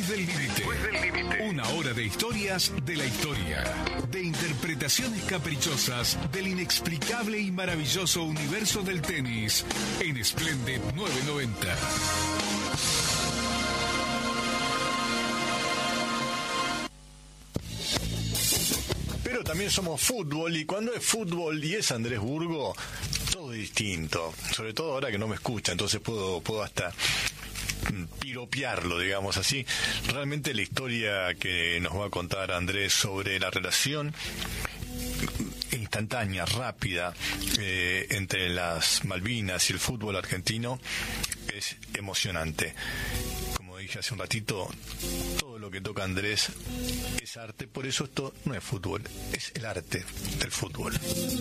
del límite. Una hora de historias de la historia. De interpretaciones caprichosas del inexplicable y maravilloso universo del tenis. En Splendid 990. Pero también somos fútbol, y cuando es fútbol y es Andrés Burgo, todo es distinto. Sobre todo ahora que no me escucha, entonces puedo hasta piropearlo, digamos así. Realmente la historia que nos va a contar Andrés sobre la relación instantánea, rápida, entre las Malvinas y el fútbol argentino es emocionante. Como dije hace un ratito, todo lo que toca Andrés es arte, por eso esto no es fútbol, es el arte del fútbol.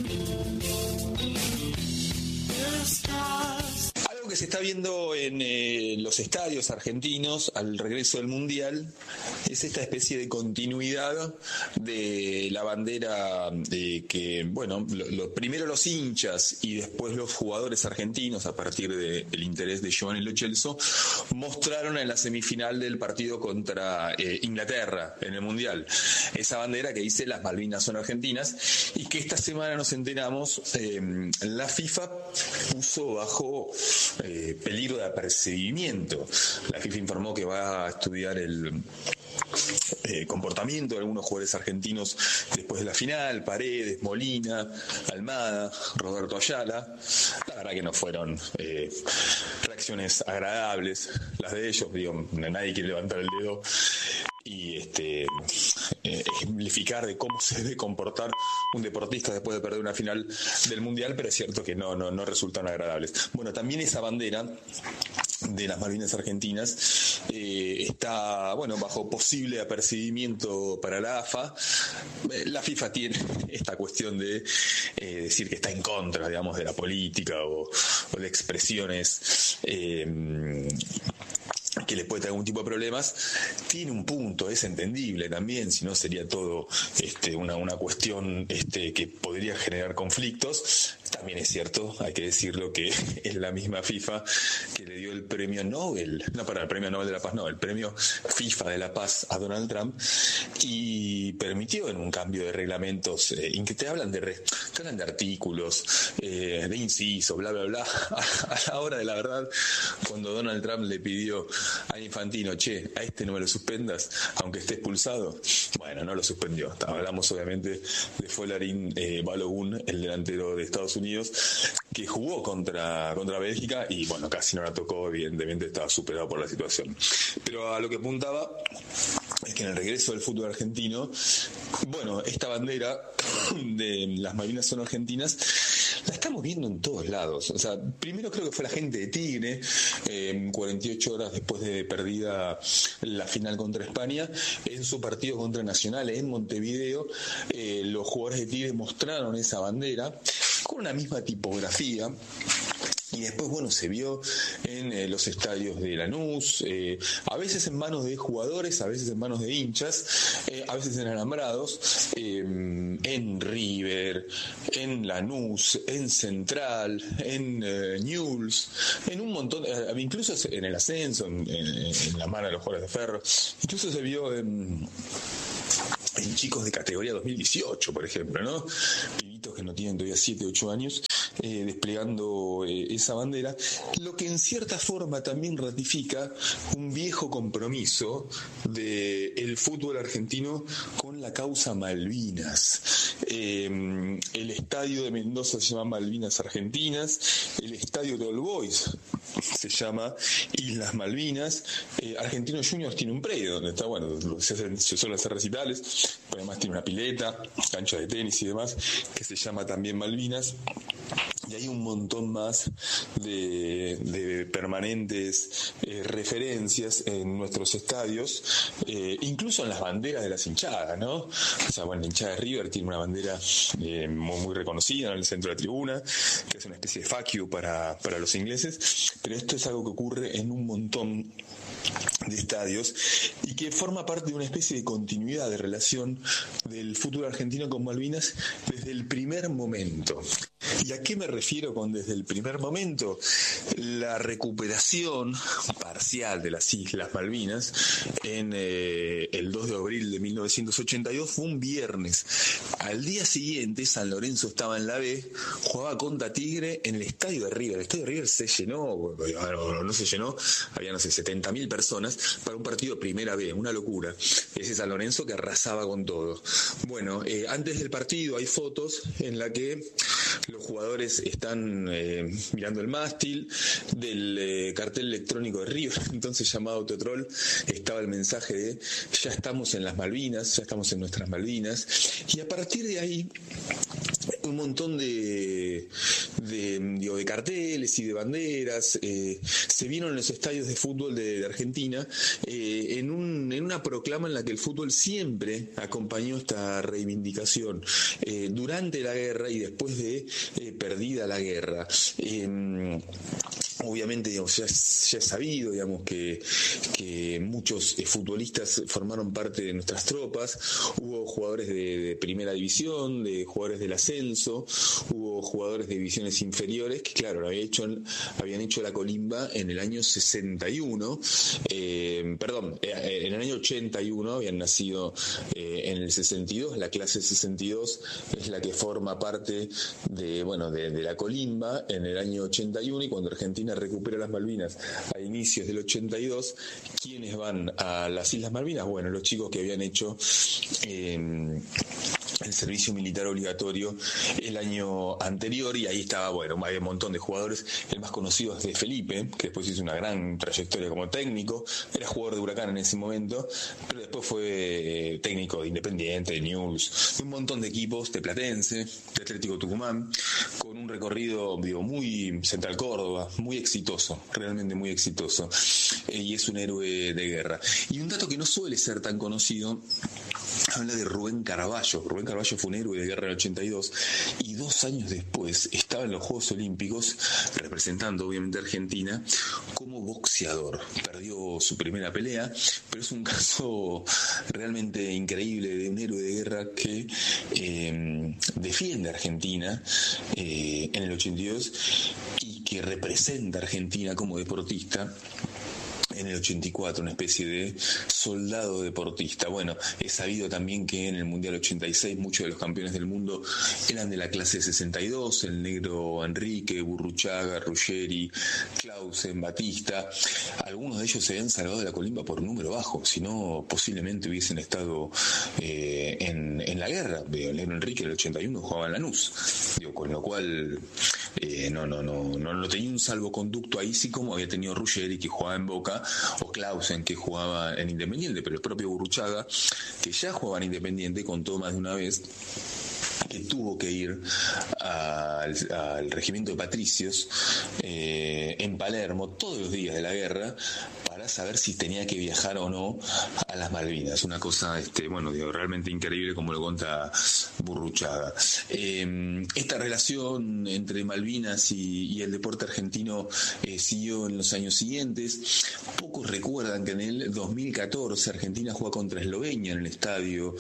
Algo que se está viendo en los estadios argentinos al regreso del Mundial es esta especie de continuidad de la bandera que, bueno, primero los hinchas y después los jugadores argentinos, a partir del interés de Giovanni Lo Celso, mostraron en la semifinal del partido contra Inglaterra en el Mundial. Esa bandera que dice las Malvinas son argentinas, y que esta semana nos enteramos, la FIFA puso bajo peligro de apercibimiento. La FIFA informó que va a estudiar el comportamiento de algunos jugadores argentinos después de la final: Paredes, Molina, Almada, Roberto Ayala. La verdad que no fueron reacciones agradables las de ellos. Digo, nadie quiere levantar el dedo y ejemplificar de cómo se debe comportar un deportista después de perder una final del Mundial, pero es cierto que no resultan agradables. Bueno, también esa bandera de las Malvinas argentinas está, bueno, bajo posible apercibimiento para la AFA. La FIFA tiene esta cuestión de decir que está en contra, digamos, de la política o de expresiones que le puede traer algún tipo de problemas. Tiene un punto, es entendible también, si no sería todo una cuestión que podría generar conflictos. También es cierto, hay que decirlo, que es la misma FIFA que le dio el premio Nobel, el premio Nobel de la Paz, el premio FIFA de la Paz a Donald Trump, y permitió en un cambio de reglamentos, en que te hablan de artículos, de inciso, bla, bla, bla, a la hora de la verdad, cuando Donald Trump le pidió a Infantino: che, a este no me lo suspendas, aunque esté expulsado. Bueno, no lo suspendió. Hablamos obviamente de Folarin Balogun, el delantero de Estados Unidos, que jugó contra Bélgica y, bueno, casi no la tocó. Evidentemente estaba superado por la situación. Pero a lo que apuntaba es que en el regreso del fútbol argentino, bueno, esta bandera de las Malvinas son argentinas, la estamos viendo en todos lados. O sea, primero creo que fue la gente de Tigre, 48 horas después de perdida la final contra España, en su partido contra Nacional en Montevideo, los jugadores de Tigre mostraron esa bandera con una misma tipografía. Y después, bueno, se vio en los estadios de Lanús, a veces en manos de jugadores, a veces en manos de hinchas, a veces en alambrados, en River, en Lanús, en Central, en Newell's, en un montón, incluso en el ascenso, en la mano de los jugadores de Ferro. Incluso se vio en chicos de categoría 2018, por ejemplo, ¿no? Pibitos que no tienen todavía 7, 8 años, desplegando esa bandera, lo que en cierta forma también ratifica un viejo compromiso del fútbol argentino con la causa Malvinas. El estadio de Mendoza se llama Malvinas Argentinas, el estadio de All Boys se llama Islas Malvinas. Argentinos Juniors tiene un predio donde está, bueno, se suelen hacer recitales, pero además tiene una pileta, cancha de tenis y demás, que se llama también Malvinas. Y hay un montón más de permanentes referencias en nuestros estadios, incluso en las banderas de las hinchadas, ¿no? O sea, bueno, la hinchada de River tiene una bandera muy reconocida en el centro de la tribuna, que es una especie de fuck you para los ingleses, pero esto es algo que ocurre en un montón de estadios y que forma parte de una especie de continuidad de relación del fútbol argentino con Malvinas desde el primer momento. ¿Y a qué me refiero con desde el primer momento? La recuperación parcial de las Islas Malvinas en el 2 de abril de 1982 fue un viernes. Al día siguiente San Lorenzo estaba en la B, jugaba contra Tigre en el estadio de River. El estadio de River se llenó, no se llenó, había 70.000 personas para un partido de Primera B, una locura. Ese San Lorenzo que arrasaba con todo. Bueno, antes del partido hay fotos en la que los jugadores están mirando el mástil del cartel electrónico de River, entonces llamado Autotrol. Estaba el mensaje de ya estamos en las Malvinas, ya estamos en nuestras Malvinas, y a partir de ahí un montón de carteles y de banderas se vieron en los estadios de fútbol de Argentina en una proclama en la que el fútbol siempre acompañó esta reivindicación durante la guerra y después de perdida la guerra. Obviamente, digamos, ya es sabido, digamos, que muchos futbolistas formaron parte de nuestras tropas. Hubo jugadores de primera división, de jugadores del ascenso, hubo jugadores de divisiones inferiores que, claro, habían hecho la colimba en el año 61, en el año 81, habían nacido en el 62, la clase 62 es la que forma parte de la colimba en el año 81, y cuando Argentina recupera las Malvinas a inicios del 82, ¿quiénes van a las Islas Malvinas? Bueno, los chicos que habían hecho el servicio militar obligatorio el año anterior, y ahí estaba, había un montón de jugadores. El más conocido es de Felipe, que después hizo una gran trayectoria como técnico, era jugador de Huracán en ese momento, pero después fue técnico de Independiente, de Newell's, de un montón de equipos, de Platense, de Atlético Tucumán, con un recorrido, muy Central Córdoba, muy exitoso, realmente muy exitoso, y es un héroe de guerra. Y un dato que no suele ser tan conocido, habla de Rubén Caraballo. Rubén Caraballo fue un héroe de guerra en el 82 y 2 años después estaba en los Juegos Olímpicos representando obviamente a Argentina como boxeador. Perdió su primera pelea, pero es un caso realmente increíble de un héroe de guerra que defiende a Argentina en el 82 y que representa a Argentina como deportista en el 84, una especie de soldado deportista. Bueno, es sabido también que en el Mundial 86 muchos de los campeones del mundo eran de la clase 62, el negro Enrique, Burruchaga, Ruggeri, Clausen, Batista. Algunos de ellos se habían salvado de la colimba por un número bajo, si no posiblemente hubiesen estado en la guerra. El negro Enrique en el 81 jugaba en Lanús, con lo cual no tenía un salvoconducto ahí, sí como había tenido Ruggeri, que jugaba en Boca, o Clausen, que jugaba en Independiente, pero el propio Burruchaga, que ya jugaba en Independiente, contó más de una vez que tuvo que ir al regimiento de patricios en Palermo todos los días de la guerra para saber si tenía que viajar o no a las Malvinas. Una cosa realmente increíble, como lo cuenta Burruchaga. Esta relación entre Malvinas y el deporte argentino siguió en los años siguientes. Pocos recuerdan que en el 2014 Argentina juega contra Eslovenia en el estadio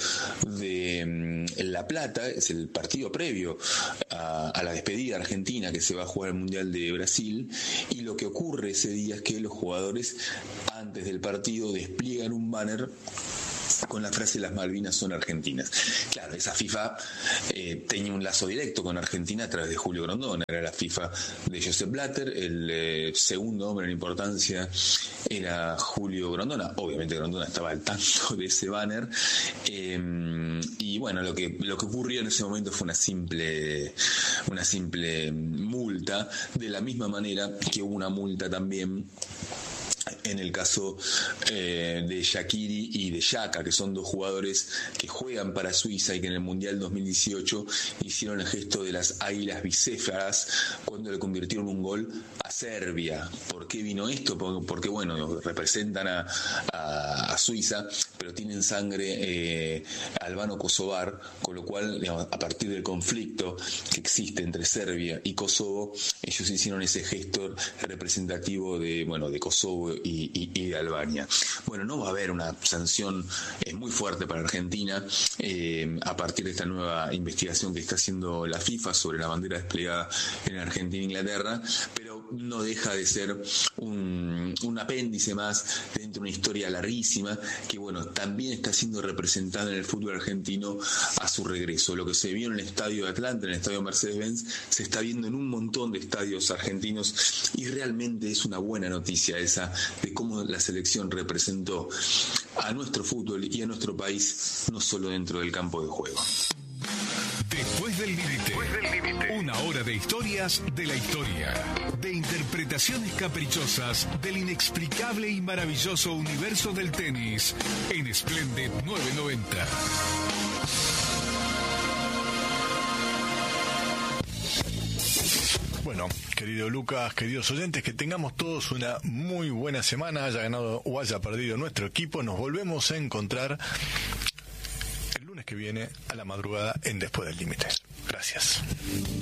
de La Plata. Es el partido previo a la despedida argentina que se va a jugar el Mundial de Brasil, y lo que ocurre ese día es que los jugadores antes del partido despliegan un banner con la frase "las Malvinas son argentinas". Claro, esa FIFA tenía un lazo directo con Argentina a través de Julio Grondona. Era la FIFA de Joseph Blatter, el segundo hombre en importancia era Julio Grondona. Obviamente Grondona estaba al tanto de ese banner, y bueno, lo que ocurrió en ese momento fue una simple multa, de la misma manera que hubo una multa también en el caso de Shaqiri y de Xhaka, que son dos jugadores que juegan para Suiza y que en el Mundial 2018 hicieron el gesto de las águilas bicéfalas cuando le convirtieron un gol a Serbia. ¿Por qué vino esto? Porque representan a Suiza, pero tienen sangre albano-kosovar, con lo cual, a partir del conflicto que existe entre Serbia y Kosovo, ellos hicieron ese gesto representativo de Kosovo y y de Albania. Bueno, no va a haber una sanción muy fuerte para Argentina a partir de esta nueva investigación que está haciendo la FIFA sobre la bandera desplegada en Argentina e Inglaterra, pero no deja de ser un apéndice más dentro de una historia larguísima que, bueno, también está siendo representada en el fútbol argentino a su regreso. Lo que se vio en el estadio de Atlanta, en el estadio Mercedes-Benz, se está viendo en un montón de estadios argentinos, y realmente es una buena noticia esa de cómo la selección representó a nuestro fútbol y a nuestro país, no solo dentro del campo de juego. Después del límite, una hora de historias de la historia, de interpretaciones caprichosas del inexplicable y maravilloso universo del tenis, en Splendid 990. Bueno, querido Lucas, queridos oyentes, que tengamos todos una muy buena semana, haya ganado o haya perdido nuestro equipo. Nos volvemos a encontrar el lunes que viene a la madrugada en Después del Límite. Gracias.